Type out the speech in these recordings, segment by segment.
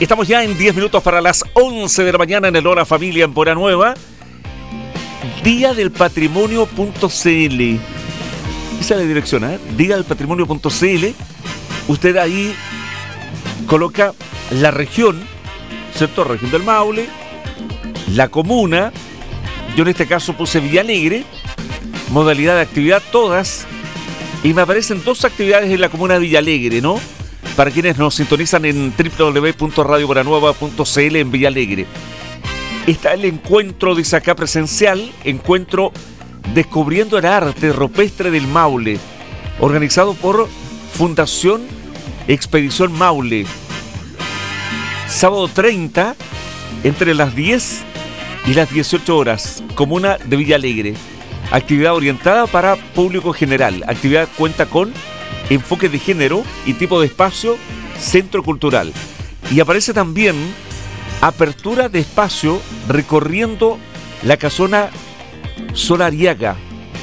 Estamos ya en 10 minutos para las 11 de la mañana en el Hora Familia en Pura Nueva. Día del Patrimonio.cl. Esa es la dirección, ¿eh? Día del Patrimonio.cl. Usted ahí coloca la región, ¿cierto? Región del Maule, la comuna. Yo en este caso puse Villa Alegre, modalidad de actividad todas, y me aparecen dos actividades en la comuna de Villa Alegre, ¿no? Para quienes nos sintonizan en www.radiopuranueva.cl en Villa Alegre. Está el encuentro, dice acá, presencial, encuentro Descubriendo el Arte Rupestre del Maule, organizado por Fundación Expedición Maule. Sábado 30, entre las 10 y las 18 horas, comuna de Villa Alegre. Actividad orientada para público general. Actividad cuenta con enfoque de género y tipo de espacio, centro cultural. Y aparece también apertura de espacio recorriendo la casona Solariega,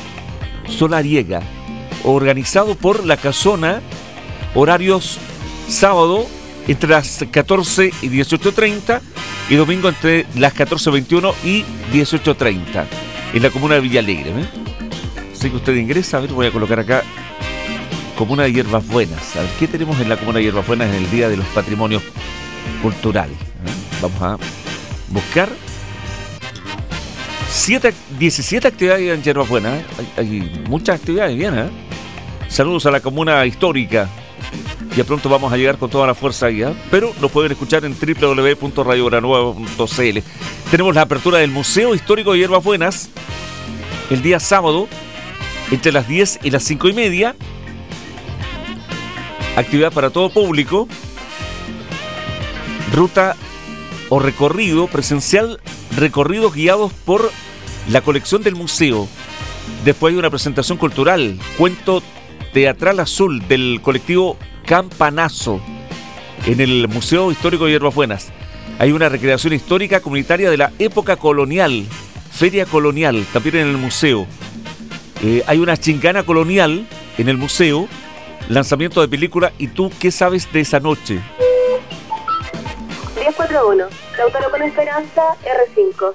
organizado por la casona, horarios sábado entre las 14 y 18:30 y domingo entre las 14:21 y 18:30 en la comuna de Villa Alegre, ¿eh? Así que usted ingresa, a ver, voy a colocar acá Comuna de Hierbas Buenas. A ver, ¿qué tenemos en la Comuna de Hierbas Buenas en el Día de los Patrimonios Culturales? Vamos a buscar 17 actividades en Hierbas Buenas. Hay muchas actividades, bien, ¿eh? Saludos a la Comuna Histórica. Ya pronto vamos a llegar con toda la fuerza ahí, ¿eh? Pero nos pueden escuchar en www.radiopuranueva.cl. Tenemos la apertura del Museo Histórico de Hierbas Buenas el día sábado entre las 10 y las 5:30. Actividad para todo público. Ruta o recorrido presencial, recorridos guiados por la colección del museo. Después hay una presentación cultural, cuento teatral azul del colectivo Campanazo en el Museo Histórico de Hierbas Buenas. Hay una recreación histórica comunitaria de la época colonial, feria colonial, también en el museo. Hay una chingana colonial en el museo. Lanzamiento de película ¿Y tú qué sabes de esa noche? 1041, Lautaro con Esperanza, R5.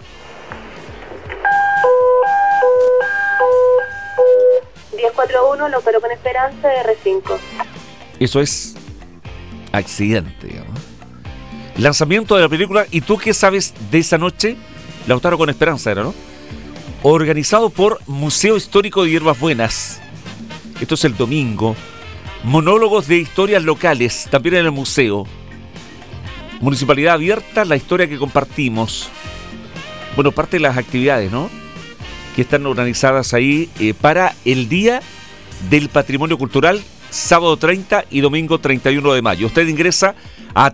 1041, Lautaro con Esperanza, R5. Eso es accidente, digamos. Lanzamiento de la película ¿Y tú qué sabes de esa noche? Lautaro con Esperanza era, ¿no? Organizado por Museo Histórico de Hierbas Buenas. Esto es el domingo. Monólogos de historias locales, también en el museo. Municipalidad abierta, la historia que compartimos. Bueno, parte de las actividades, ¿no? Que están organizadas ahí para el Día del Patrimonio Cultural, sábado 30 y domingo 31 de mayo. Usted ingresa a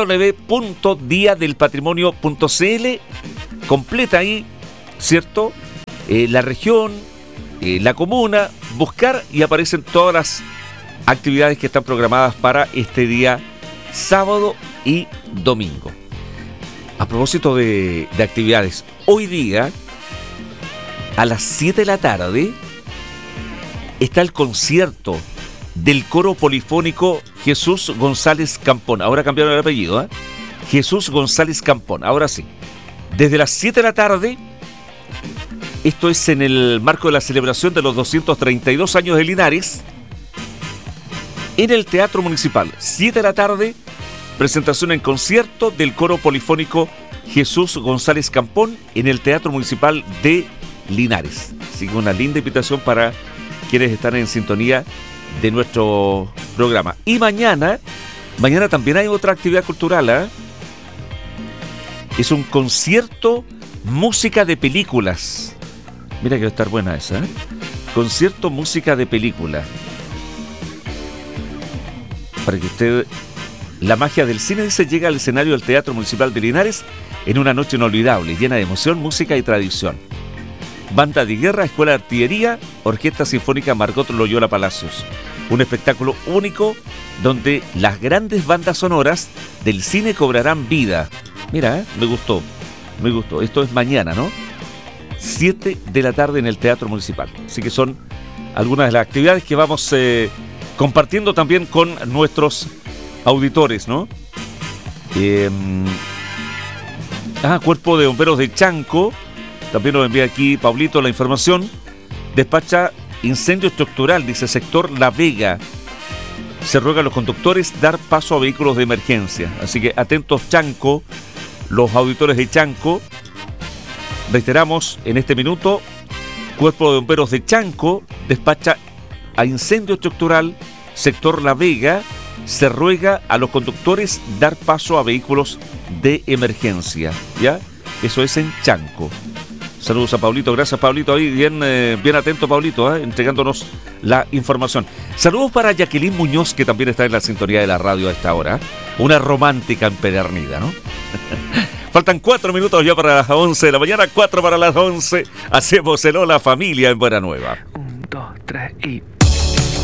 www.diadelpatrimonio.cl, completa ahí, ¿cierto? La región, la comuna, buscar y aparecen todas las actividades que están programadas para este día sábado y domingo. A propósito de actividades, hoy día a las 7 de la tarde está el concierto del coro polifónico Jesús González Campón. Ahora cambiaron el apellido, ¿eh? Jesús González Campón, ahora sí. Desde las 7 de la tarde, esto es en el marco de la celebración de los 232 años de Linares, en el Teatro Municipal. 7 de la tarde, presentación en concierto del coro polifónico Jesús González Campón en el Teatro Municipal de Linares. Así que una linda invitación para quienes están en sintonía de nuestro programa. Y mañana también hay otra actividad cultural, ¿eh? Es un concierto música de películas. Mira que va a estar buena esa, ¿eh? Concierto música de película. Para que usted... La magia del cine, dice, llega al escenario del Teatro Municipal de Linares en una noche inolvidable, llena de emoción, música y tradición. Banda de guerra, escuela de artillería, Orquesta Sinfónica Margot Loyola Palacios. Un espectáculo único donde las grandes bandas sonoras del cine cobrarán vida. Mira, me gustó. Esto es mañana, ¿no? 7 de la tarde en el Teatro Municipal. Así que son algunas de las actividades que vamos compartiendo también con nuestros auditores, ¿no? Cuerpo de Bomberos de Chanco, también nos envía aquí Pablito la información. Despacha incendio estructural, dice sector La Vega. Se ruega a los conductores dar paso a vehículos de emergencia. Así que atentos, Chanco, los auditores de Chanco. Reiteramos en este minuto, Cuerpo de Bomberos de Chanco despacha a incendio estructural, sector La Vega. Se ruega a los conductores dar paso a vehículos de emergencia. ¿Ya? Eso es en Chanco. Saludos a Pablito, gracias Pablito, ahí bien atento Pablito, entregándonos la información. Saludos para Jacqueline Muñoz, que también está en la sintonía de la radio a esta hora. Una romántica empedernida, ¿no? Faltan 4 minutos ya para las 11 de la mañana, 4 para las 11. Hacemos el Hola Familia en Buena Nueva. 1, 2, 3 y...